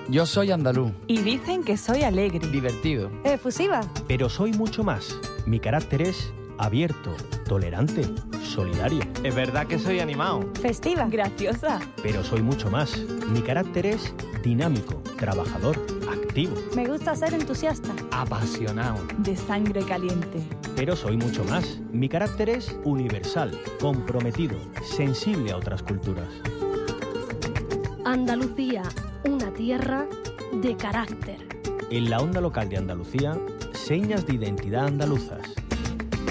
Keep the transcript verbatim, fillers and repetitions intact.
Yo soy andaluz. Y dicen que soy alegre. Divertido. Efusiva. Pero soy mucho más. Mi carácter es abierto, tolerante, solidario. Es verdad que soy animado. Festiva. Graciosa. Pero soy mucho más. Mi carácter es dinámico, trabajador, activo. Me gusta ser entusiasta. Apasionado. De sangre caliente. Pero soy mucho más. Mi carácter es universal, comprometido, sensible a otras culturas. Andalucía, una tierra de carácter. En la onda local de Andalucía, señas de identidad andaluzas.